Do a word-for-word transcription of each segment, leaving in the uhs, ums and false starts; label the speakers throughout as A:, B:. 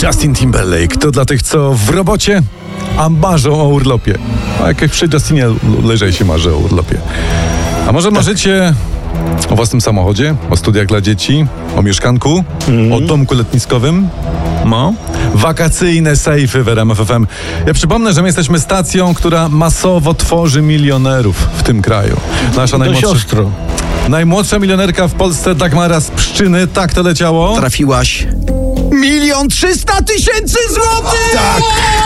A: Justin Timberlake to dla tych, co w robocie, a marzą o urlopie. A jak przy Justinie lżej się marzy o urlopie. A może marzycie o własnym samochodzie, o studiach dla dzieci, o mieszkanku, mm. o domku letniskowym? No. Wakacyjne sejfy w R M F F M. Ja przypomnę, że my jesteśmy stacją, która masowo tworzy milionerów w tym kraju. Nasza najmłodsza,
B: ostro.
A: najmłodsza milionerka w Polsce, Dagmara z Pszczyny. Tak to leciało.
C: Trafiłaś milion trzysta tysięcy złotych!
A: Tak!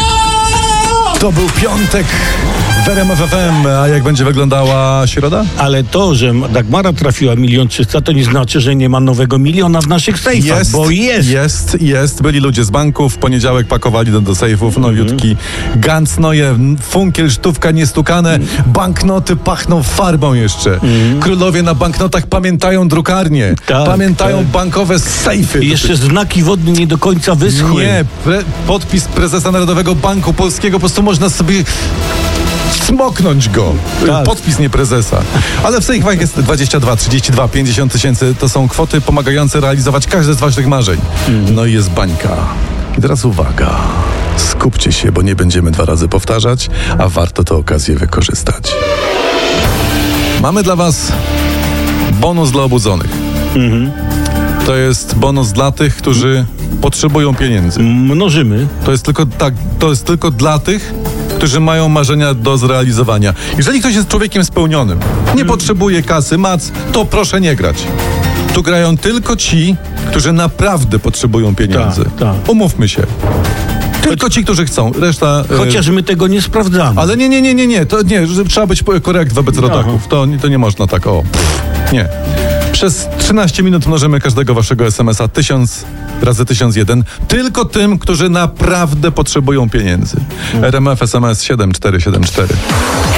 A: To był piątek w R M F F M, a jak będzie wyglądała środa?
B: Ale to, że Dagmara trafiła milion trzysta, to nie znaczy, że nie ma nowego miliona w naszych sejfach,
A: Jest,
B: bo jest.
A: Jest, jest. Byli ludzie z banków, w poniedziałek pakowali do, do sejfów nowiutki mm. Gancnoje, funkiel, sztówka niestukane, mm. banknoty pachną farbą jeszcze. Mm. Królowie na banknotach pamiętają drukarnie,
B: tak,
A: pamiętają
B: tak.
A: bankowe sejfy.
B: I jeszcze znaki wodne nie do końca wyschły.
A: Nie, pre, podpis prezesa Narodowego Banku Polskiego, po prostu można sobie smoknąć go.
B: Tak.
A: Podpis, nie prezesa. Ale w sejfach jest dwadzieścia dwa, trzydzieści dwa, pięćdziesiąt tysięcy. To są kwoty pomagające realizować każde z waszych marzeń. Mm. No i jest bańka. I teraz uwaga. Skupcie się, bo nie będziemy dwa razy powtarzać, a warto tę okazję wykorzystać. Mamy dla was bonus dla obudzonych. Mm-hmm. To jest bonus dla tych, którzy potrzebują pieniędzy.
B: Mnożymy.
A: To jest tylko tak, to jest tylko dla tych, którzy mają marzenia do zrealizowania. Jeżeli ktoś jest człowiekiem spełnionym, nie hmm. potrzebuje kasy, mac, to proszę nie grać. Tu grają tylko ci, którzy naprawdę potrzebują pieniędzy.
B: Tak, tak.
A: Umówmy się. Tylko ci, którzy chcą. Reszta...
B: Chociaż my tego nie sprawdzamy.
A: Ale nie, nie, nie, nie, nie. To nie, że trzeba być korekt wobec rodaków. To, to nie można tak, o. Pff, nie. Przez trzynaście minut mnożymy każdego waszego es em es a tysiąc razy tysiąc jeden. Tylko tym, którzy naprawdę potrzebują pieniędzy. R M F S M S siedem cztery siedem cztery.